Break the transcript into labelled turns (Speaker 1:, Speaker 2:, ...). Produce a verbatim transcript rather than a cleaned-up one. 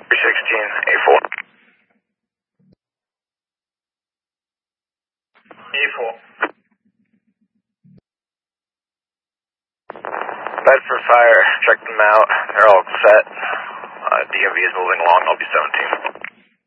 Speaker 1: three sixteen, A four. A four. Bedford Fire, check them out. They're all set. Uh, D M V is moving along. I'll be seventeen.